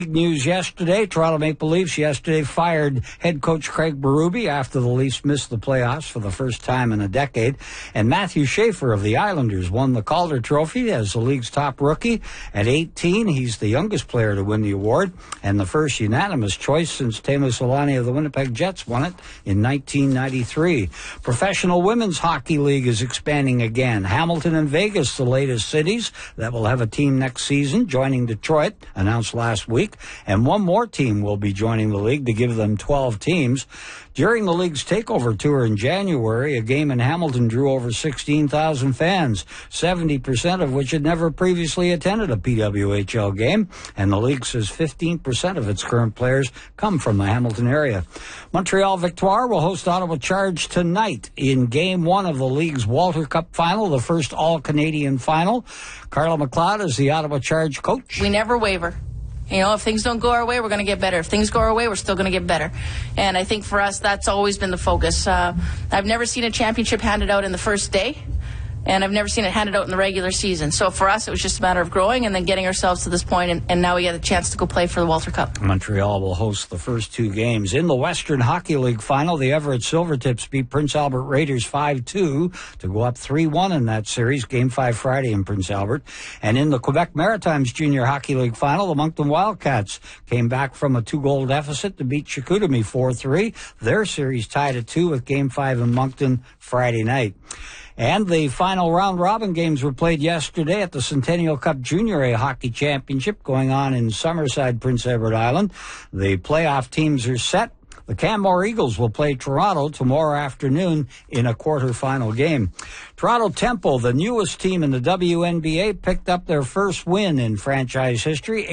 News yesterday, Toronto Maple Leafs yesterday fired head coach Craig Berube after the Leafs missed the playoffs for the first time in a decade. And Matthew Schaefer of the Islanders won the Calder Trophy as the league's top rookie. At 18, he's the youngest player to win the award and the first unanimous choice since Teemu Selanne of the Winnipeg Jets won it in 1993. Professional Women's Hockey League is expanding again. Hamilton and Vegas, the latest cities that will have a team next season, joining Detroit, announced last week. And one more team will be joining the league to give them 12 teams. During the league's takeover tour in January, a game in Hamilton drew over 16,000 fans, 70% of which had never previously attended a PWHL game, and the league says 15% of its current players come from the Hamilton area. Montreal Victoire will host Ottawa Charge tonight in Game 1 of the league's Walter Cup final, the first all-Canadian final. Carla McLeod is the Ottawa Charge coach. We never waver. You know, if things don't go our way, we're going to get better. If things go our way, we're still going to get better. And I think for us, that's always been the focus. I've never seen a championship handed out in the first day, and I've never seen it handed out in the regular season. So for us, it was just a matter of growing and then getting ourselves to this point, and now we get a chance to go play for the Walter Cup. Montreal will host the first two games. In the Western Hockey League final, the Everett Silvertips beat Prince Albert Raiders 5-2 to go up 3-1 in that series. Game 5 Friday in Prince Albert. And in the Quebec Maritimes Junior Hockey League final, the Moncton Wildcats came back from a 2-goal deficit to beat Chicoutimi 4-3. Their series tied at 2 with Game 5 in Moncton Friday night. And the final round-robin games were played yesterday at the Centennial Cup Junior A Hockey Championship going on in Summerside, Prince Edward Island. The playoff teams are set. The Canmore Eagles will play Toronto tomorrow afternoon in a quarterfinal game. Toronto Temple, the newest team in the WNBA, picked up their first win in franchise history,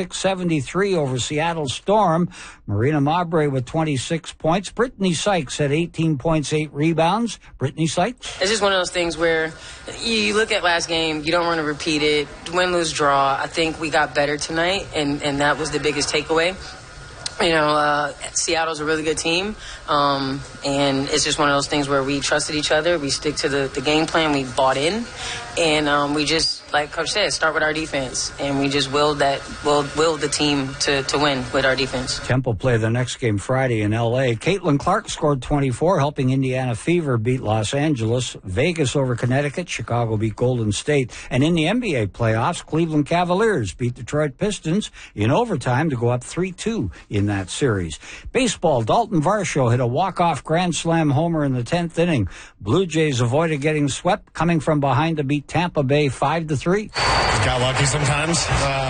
86-73 over Seattle Storm. Marina Mabre with 26 points. Brittany Sykes had 18 points, 8 rebounds. Brittany Sykes? It's just one of those things where you look at last game, you don't want to repeat it. Win, lose, draw. I think we got better tonight, and that was the biggest takeaway. You know, Seattle's a really good team, and it's just one of those things where we trusted each other. We stick to the game plan. We bought in, and we just, like Coach said, start with our defense, and we just willed the team to win with our defense. Temple play the next game Friday in L.A. Caitlin Clark scored 24, helping Indiana Fever beat Los Angeles. Vegas over Connecticut. Chicago beat Golden State. And in the NBA playoffs, Cleveland Cavaliers beat Detroit Pistons in overtime to go up 3-2 in that series. Baseball, Dalton Varsho hit a walk-off grand slam homer in the 10th inning. Blue Jays avoided getting swept, coming from behind to beat Tampa Bay 5-3. Got lucky sometimes.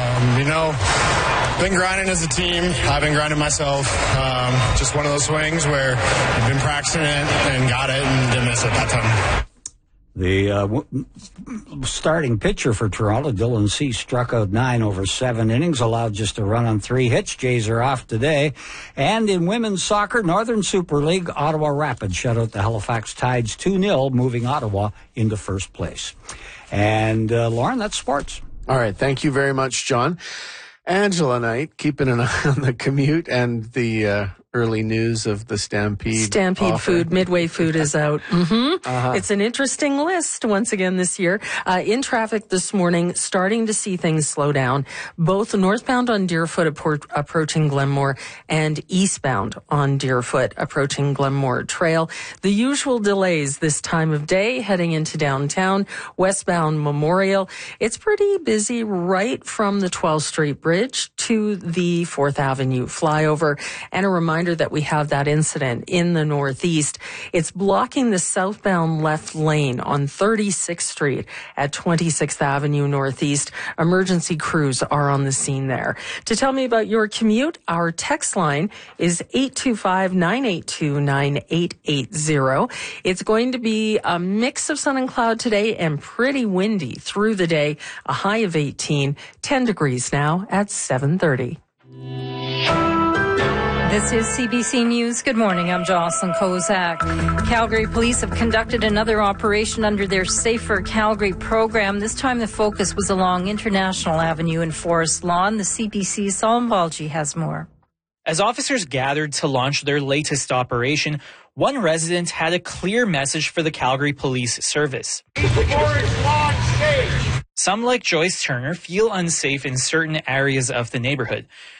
Been grinding as a team. I've been grinding myself. Just one of those swings where I've been practicing it and got it and didn't miss it that time. The starting pitcher for Toronto, Dylan Cease, struck out 9 over 7 innings, allowed just a run on 3 hits. Jays are off today. And in women's soccer, Northern Super League, Ottawa Rapids shut out the Halifax Tides 2-0, moving Ottawa into first place. And, Lauren, that's sports. All right. Thank you very much, John. Angela Knight, keeping an eye on the commute and the early news of the Stampede offer. Food, Midway Food is out. It's an interesting list once again this year. In traffic this morning, starting to see things slow down, both northbound on Deerfoot approaching Glenmore and eastbound on Deerfoot approaching Glenmore Trail. The usual delays this time of day heading into downtown, westbound Memorial. It's pretty busy right from the 12th Street Bridge to the 4th Avenue flyover. And a reminder that we have that incident in the Northeast. It's blocking the southbound left lane on 36th Street at 26th Avenue Northeast. Emergency crews are on the scene there. To tell me about your commute, our text line is 825-982-9880. It's going to be a mix of sun and cloud today and pretty windy through the day. A high of 18, 10 degrees now at 7:30. This is CBC News. Good morning. I'm Jocelyn Kozak. Calgary police have conducted another operation under their Safer Calgary program. This time the focus was along International Avenue and Forest Lawn. The CBC's Saul Mbalji has more. As officers gathered to launch their latest operation, one resident had a clear message for the Calgary Police Service. Some, like Joyce Turner, feel unsafe in certain areas of the neighborhood.